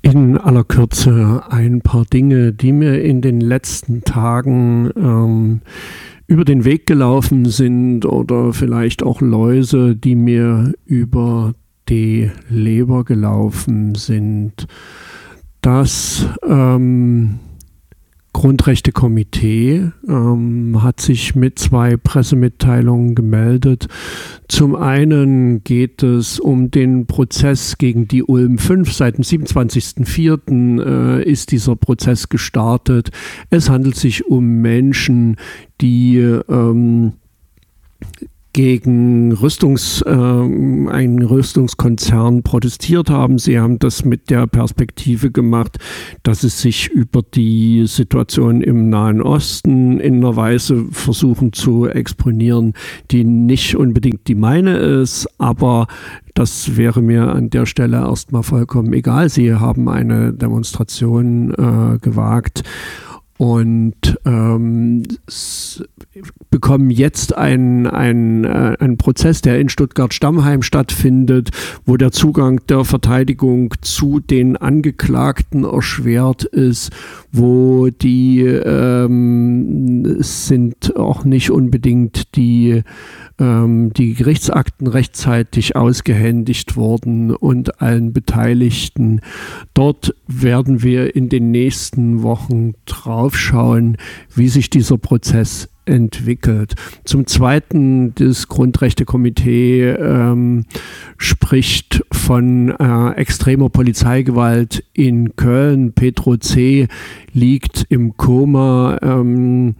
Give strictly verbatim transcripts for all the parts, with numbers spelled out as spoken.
In aller Kürze ein paar Dinge, die mir in den letzten Tagen ähm, über den Weg gelaufen sind oder vielleicht auch Läuse, die mir über die Leber gelaufen sind. Das ähm, Grundrechtekomitee ähm, hat sich mit zwei Pressemitteilungen gemeldet. Zum einen geht es um den Prozess gegen die Ulm fünf. Seit dem siebenundzwanzigsten vierten äh, ist dieser Prozess gestartet. Es handelt sich um Menschen, die ähm, gegen Rüstungs, äh, einen Rüstungskonzern protestiert haben. Sie haben das mit der Perspektive gemacht, dass es sich über die Situation im Nahen Osten in einer Weise versuchen zu exponieren, die nicht unbedingt die meine ist, aber das wäre mir an der Stelle erstmal vollkommen egal. Sie haben eine Demonstration äh, gewagt und ähm, bekommen jetzt einen, einen, äh, einen Prozess, der in Stuttgart-Stammheim stattfindet, wo der Zugang der Verteidigung zu den Angeklagten erschwert ist, wo die ähm, es sind auch nicht unbedingt die, ähm, die Gerichtsakten rechtzeitig ausgehändigt worden und allen Beteiligten. Dort werden wir in den nächsten Wochen draufschauen, wie sich dieser Prozess entwickelt. Zum Zweiten, das Grundrechtekomitee ähm, spricht von äh, extremer Polizeigewalt in Köln. Petro C. liegt im Koma. Ähm,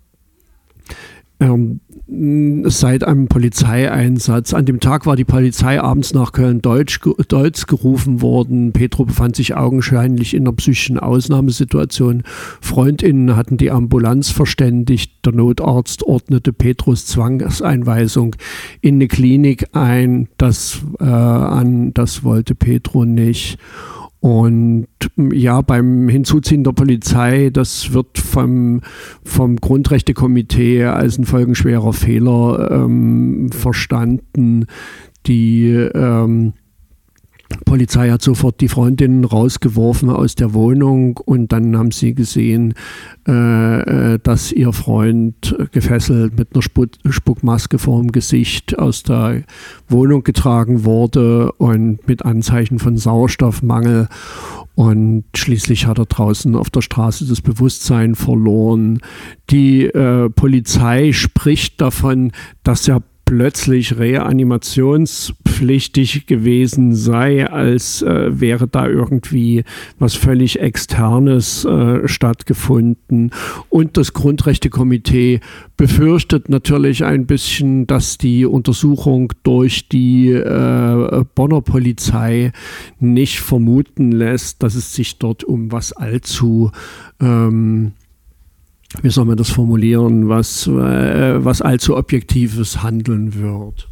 ähm, seit einem Polizeieinsatz. An dem Tag war die Polizei abends nach Köln-Deutz gerufen worden. Petro befand sich augenscheinlich in einer psychischen Ausnahmesituation. Freundinnen hatten die Ambulanz verständigt. Der Notarzt ordnete Petros Zwangseinweisung in eine Klinik ein. Das, äh, an, das wollte Petro nicht. Und ja, beim Hinzuziehen der Polizei, das wird vom, vom Grundrechtekomitee als ein folgenschwerer Fehler ähm, verstanden. Die ähm, Polizei hat sofort die Freundin rausgeworfen aus der Wohnung und dann haben sie gesehen, äh, dass ihr Freund gefesselt mit einer Spuck Spuckmaske vorm Gesicht aus der Wohnung getragen wurde und mit Anzeichen von Sauerstoffmangel. Und schließlich hat er draußen auf der Straße das Bewusstsein verloren. Die äh, Polizei spricht davon, dass er plötzlich reanimationspflichtig gewesen sei, als äh, wäre da irgendwie was völlig Externes äh, stattgefunden. Und das Grundrechtekomitee befürchtet natürlich ein bisschen, dass die Untersuchung durch die äh, Bonner Polizei nicht vermuten lässt, dass es sich dort um was allzu ähm, wie soll man das formulieren, was, äh, was allzu Objektives handeln wird.